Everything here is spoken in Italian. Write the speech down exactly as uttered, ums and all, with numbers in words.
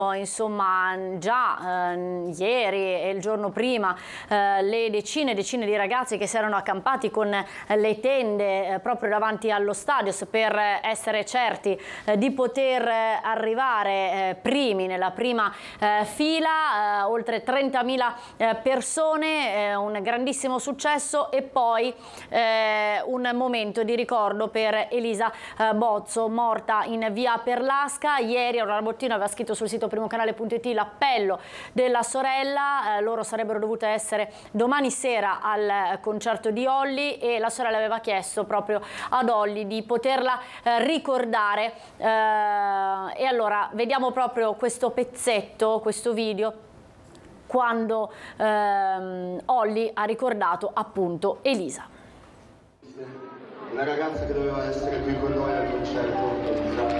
Insomma, già eh, ieri e il giorno prima eh, le decine e decine di ragazzi che si erano accampati con le tende eh, proprio davanti allo stadio per essere certi eh, di poter arrivare eh, primi nella prima eh, fila, eh, oltre trentamila eh, persone, eh, un grandissimo successo e poi eh, un momento di ricordo per Elisa eh, Bozzo, morta in via Perlasca. Ieri Aurora Bottino aveva scritto sul sito primocanale punto it l'appello della sorella, eh, loro sarebbero dovute essere domani sera al concerto di Olly e la sorella aveva chiesto proprio ad Olly di poterla eh, ricordare eh, e allora vediamo proprio questo pezzetto, questo video quando ehm, Olly ha ricordato appunto Elisa. Una ragazza che doveva essere qui con noi al concerto, Elisa.